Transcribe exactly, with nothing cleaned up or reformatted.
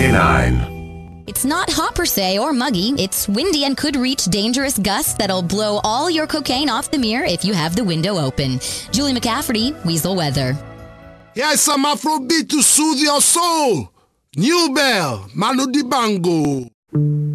ninety-nine. It's not hot per se or muggy. It's windy and could reach dangerous gusts that'll blow all your cocaine off the mirror if you have the window open. Julie McCafferty, Weasel Weather. Here's some Afrobeat to soothe your soul. New Bell, Manu Dibango.